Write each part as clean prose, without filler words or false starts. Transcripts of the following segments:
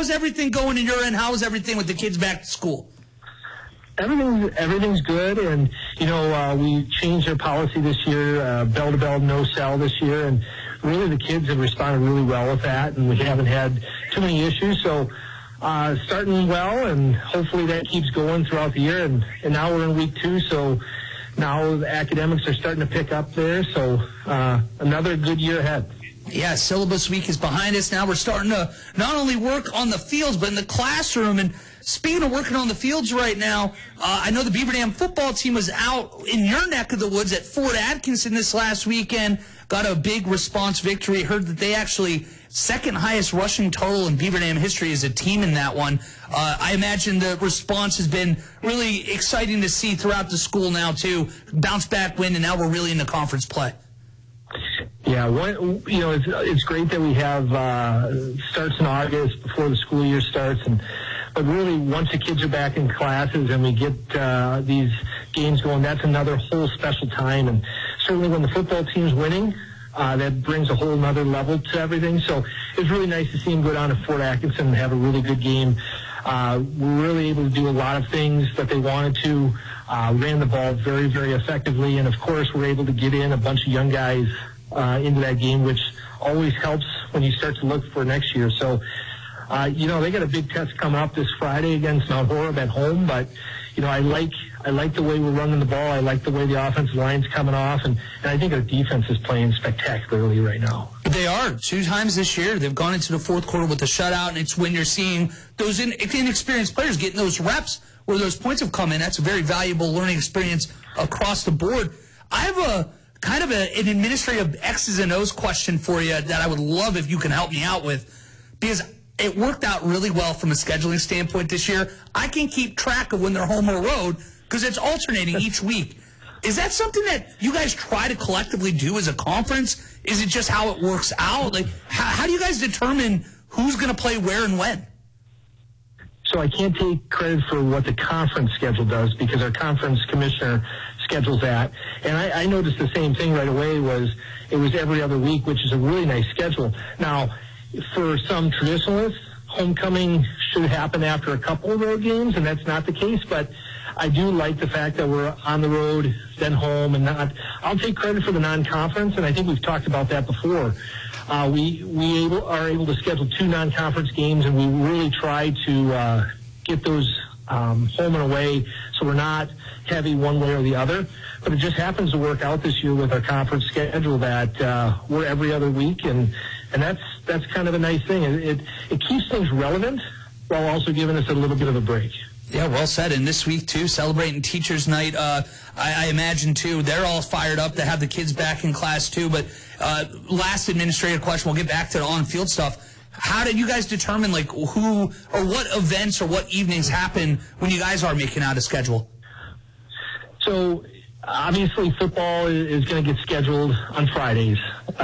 how's everything going in your end? How's everything with the kids back to school? Everything's good, and we changed our policy this year, bell to bell, no cell this year, and really the kids have responded really well with that, and we haven't had too many issues. So starting well, and hopefully that keeps going throughout the year. And now we're in week 2, so now the academics are starting to pick up there. So another good year ahead. Yeah, syllabus week is behind us. Now we're starting to not only work on the fields, but in the classroom. And speaking of working on the fields right now, I know the Beaver Dam football team was out in your neck of the woods at Fort Atkinson this last weekend. Got a big response victory. Heard that they actually second highest rushing total in Beaver Dam history as a team in that one. I imagine the response has been really exciting to see throughout the school now, too. Bounce back win, and now we're really into conference play. Yeah, it's great that we have starts in August before the school year starts, but really once the kids are back in classes and we get these games going, that's another whole special time. And certainly when the football team's winning, that brings a whole other level to everything. So it's really nice to see them go down to Fort Atkinson and have a really good game. We're really able to do a lot of things that they wanted to. Ran the ball very, very effectively, and of course we're able to get in a bunch of young guys into that game, which always helps when you start to look for next year. So, they got a big test coming up this Friday against Mount Horeb at home, but I like the way we're running the ball. I like the way the offensive line's coming off, and I think our defense is playing spectacularly right now. They are. 2 times this year, they've gone into the fourth quarter with a shutout, and it's when you're seeing those inexperienced players getting those reps where those points have come in. That's a very valuable learning experience across the board. I have an administrative X's and O's question for you that I would love if you can help me out with, because it worked out really well from a scheduling standpoint this year. I can keep track of when they're home or road because it's alternating each week. Is that something that you guys try to collectively do as a conference? Is it just how it works out? Like, how do you guys determine who's going to play where and when? So I can't take credit for what the conference schedule does because our conference commissioner schedules that. And I noticed the same thing right away. It was every other week, which is a really nice schedule. Now, for some traditionalists, homecoming should happen after a couple of road games, and that's not the case. But I do like the fact that we're on the road, then home, and not. I'll take credit for the non-conference, and I think we've talked about that before. We are able to schedule 2 non-conference games, and we really try to get those home and away, so we're not heavy one way or the other. But it just happens to work out this year with our conference schedule that we're every other week, and that's kind of a nice thing. It keeps things relevant while also giving us a little bit of a break. Yeah, well said. And this week, too, celebrating Teachers' Night, I imagine, too, they're all fired up to have the kids back in class, too. But last administrative question, we'll get back to the on-field stuff. How did you guys determine, who or what events or what evenings happen when you guys are making out a schedule? So, obviously, football is going to get scheduled on Fridays.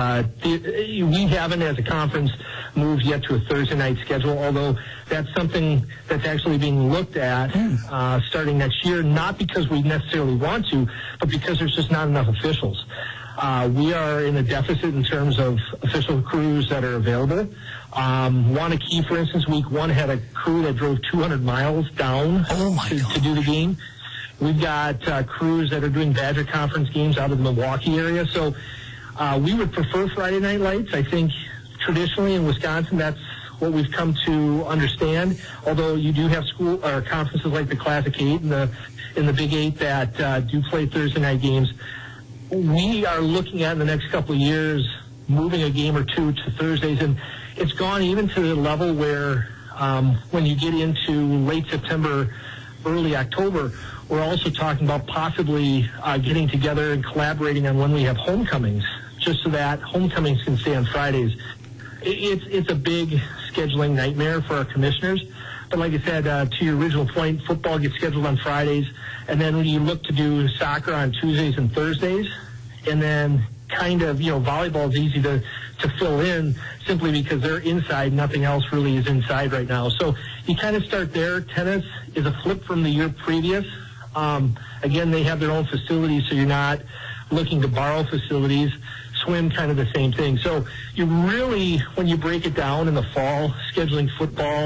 We haven't, as a conference, moved yet to a Thursday night schedule, although that's something that's actually being looked at starting next year, not because we necessarily want to, but because there's just not enough officials. We are in a deficit in terms of official crews that are available. Wanakee, for instance, week 1 had a crew that drove 200 miles down to do the game. We've got crews that are doing Badger Conference games out of the Milwaukee area. So we would prefer Friday Night Lights. I think traditionally in Wisconsin, that's what we've come to understand. Although you do have school or conferences like the Classic 8 and in the Big 8 that do play Thursday night games. We are looking at in the next couple of years moving a game or 2 to Thursdays, and it's gone even to the level where when you get into late September, early October, we're also talking about possibly getting together and collaborating on when we have homecomings, just so that homecomings can stay on Fridays. It's a big scheduling nightmare for our commissioners. But like I said, to your original point, football gets scheduled on Fridays, and then when you look to do soccer on Tuesdays and Thursdays, and then kind of, volleyball is easy to fill in simply because they're inside. Nothing else really is inside right now. So you kind of start there. Tennis is a flip from the year previous. Again, they have their own facilities, so you're not looking to borrow facilities. Swim, kind of the same thing. So you really, when you break it down in the fall, scheduling football